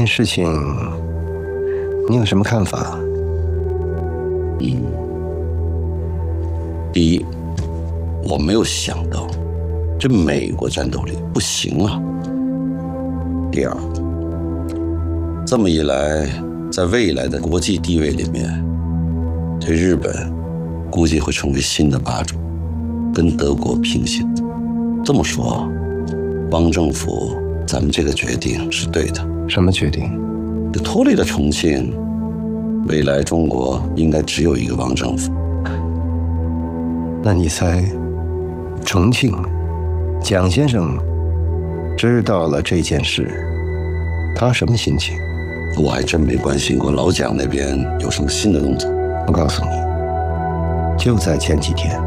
事情，你有什么看法？ 第一，我没有想到这美国战斗力不行啊。第二，这么一来，在未来的国际地位里面，这日本估计会成为新的霸主，跟德国平行。这么说，汪政府咱们这个决定是对的。 什么决定？ 就脱离了重庆，未来中国应该只有一个汪政府。 那你猜，重庆蒋先生知道了这件事，他什么心情？ 我还真没关心过老蒋那边有什么新的动作。 我告诉你，就在前几天，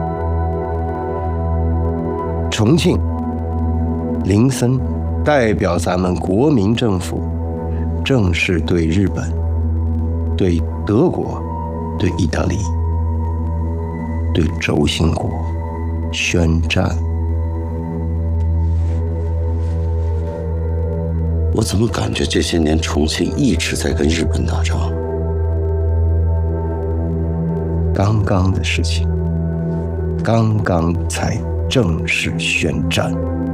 重庆林森代表咱们国民政府正式对日本、对德国、对意大利、对轴心国宣战。 我怎么感觉这些年重庆一直在跟日本打仗？ 刚刚的事情，刚刚才正式宣战。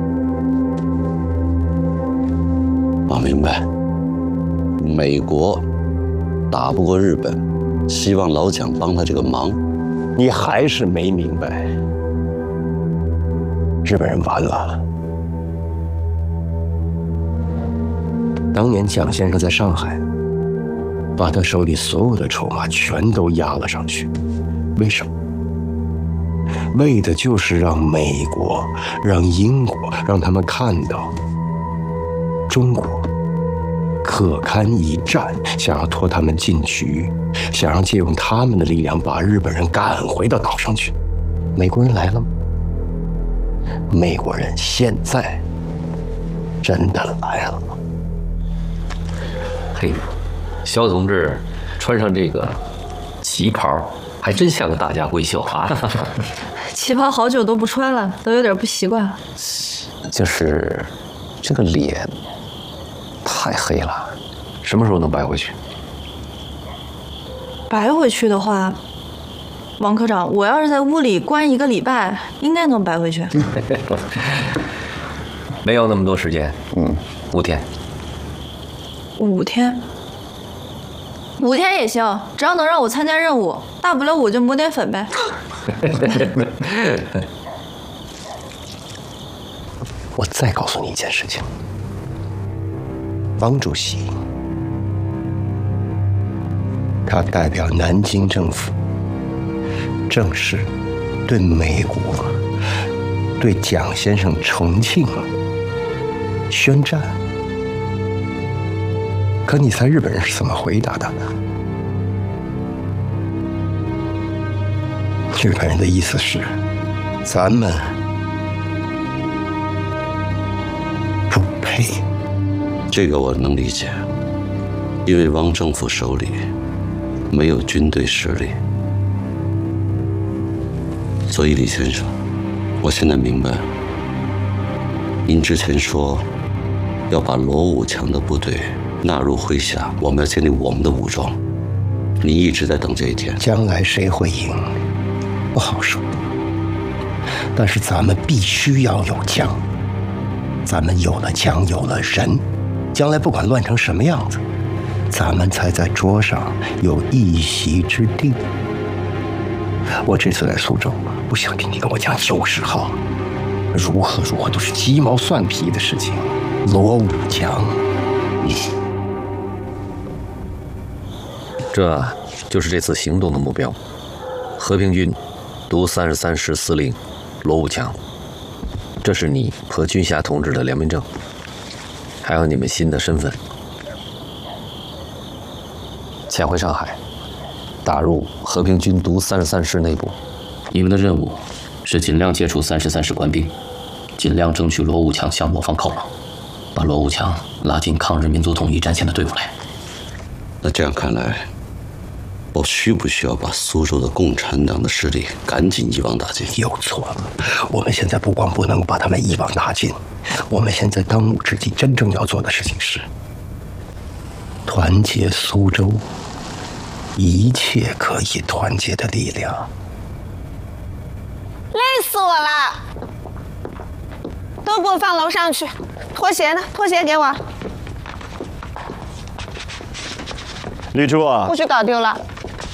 我明白，美国打不过日本，希望老蒋帮他这个忙。 你还是没明白，日本人完了。当年蒋先生在上海，把他手里所有的筹码全都压了上去，为什么？为的就是让美国、让英国，让他们看到中国可堪一战，想要拖他们进局，想要借用他们的力量把日本人赶回到岛上去。美国人来了吗？美国人现在真的来了。 嘿，肖同志穿上这个旗袍，还真像个大家闺秀啊！ 旗袍好久都不穿了，都有点不习惯。 就是这个脸太黑了，什么时候能白回去？ 白回去的话，王科长，我要是在屋里关1个礼拜，应该能白回去。 没有那么多时间，5天。 5天，5天也行，只要能让我参加任务，大不了我就抹点粉呗。 我再告诉你一件事情，汪主席他代表南京政府正式对美国、对蒋先生重庆宣战。可你猜日本人是怎么回答的？日本人的意思是，咱们不配。 这个我能理解，因为汪政府手里没有军队实力。所以李先生，我现在明白，您之前说要把罗武强的部队纳入麾下，我们要建立我们的武装。你一直在等这一天。 将来谁会赢，不好说。但是咱们必须要有枪，咱们有了枪，有了人，将来不管乱成什么样子，咱们才在桌上有一席之地。我这次来苏州，不想听你跟我讲90号，如何都是鸡毛蒜皮的事情。罗武强， 这就是这次行动的目标。和平军独33师司令罗武强，这是你和军霞同志的良民证，还有你们新的身份。潜回上海，打入和平军独33师内部。 你们的任务是尽量接触33师官兵，尽量争取罗武强向我方靠拢，把罗武强拉进抗日民族统一战线的队伍来。 那这样看来，我需不需要把苏州的共产党的势力赶紧一网打尽？ 又错了。我们现在不光不能把他们一网打尽，我们现在当务之急真正要做的事情是团结苏州，一切可以团结的力量。 累死我了！都给我放楼上去。拖鞋呢？拖鞋给我。 绿珠啊， 不许搞丢了。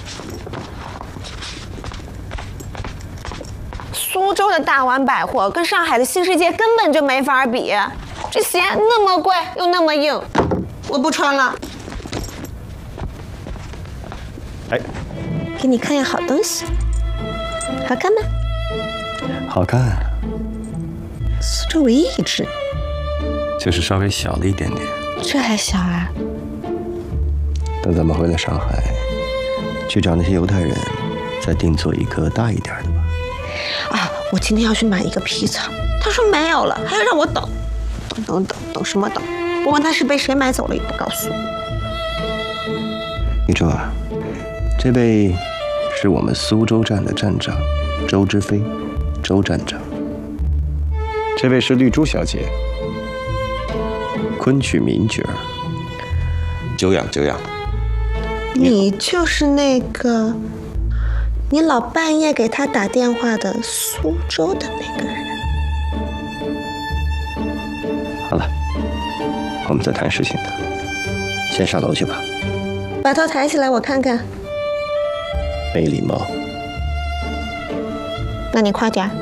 苏州的大丸百货跟上海的新世界根本就没法比，这鞋那么贵又那么硬，我不穿了。 哎， 给你看样好东西，好看吗？ 好看， 苏州唯一一只， 就是稍微小了一点点。 这还小啊？ 等咱们回了上海，去找那些犹太人，再定做一个大一点的吧。 啊，我今天要去买一个皮草，他说没有了，还要让我等，等什么等？我问他是被谁买走了，也不告诉我。 玉珠啊，这位是我们苏州站的站长周之飞，周站长。这位是绿珠小姐，昆曲名角儿。 久仰。 你就是那个你老半夜给他打电话的苏州的那个人。 好了，我们再谈事情的，先上楼去吧。 把头抬起来，我看看。 没礼貌。 那你快点。